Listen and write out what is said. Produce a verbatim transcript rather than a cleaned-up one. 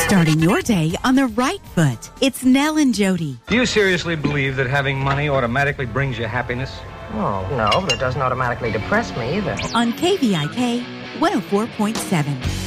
Starting your day on the right foot. It's Nell and Jody. Do you seriously believe that having money automatically brings you happiness? Oh, no, but it doesn't automatically depress me either. On K V I K one oh four point seven.